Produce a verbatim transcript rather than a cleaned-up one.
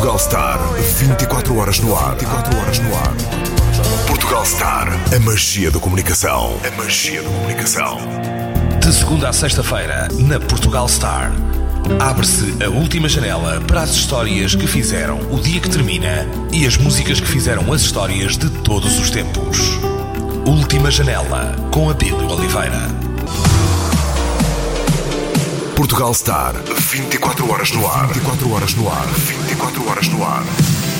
Portugal Star, vinte e quatro horas no ar. vinte e quatro horas no ar. Portugal Star, a magia da comunicação. A magia da comunicação. De segunda a sexta-feira, na Portugal Star, abre-se a última janela para as histórias que fizeram o dia que termina e as músicas que fizeram as histórias de todos os tempos. Última janela, com Abílio Oliveira. Portugal Star, vinte e quatro horas no ar. vinte e quatro horas no ar. vinte e quatro horas no ar.